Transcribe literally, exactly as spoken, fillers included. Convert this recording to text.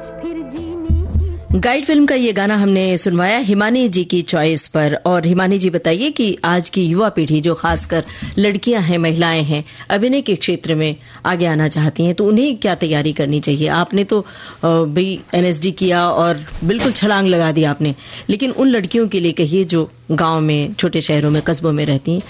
Guide film का ये गाना हमने सुनवाया हिमानी जी की चॉइस पर। और हिमानी जी बताइए कि आज की युवा पीढ़ी जो खासकर लड़कियां हैं, महिलाएं हैं, अभिनय के क्षेत्र में आगे आना चाहती हैं, तो उन्हें क्या तैयारी करनी चाहिए? आपने तो भाई एनएसडी किया और बिल्कुल छलांग लगा दी आपने, लेकिन उन लड़कियों के लिए कहिए जो गांव में, छोटे शहरों में, कस्बों में रहती हैं,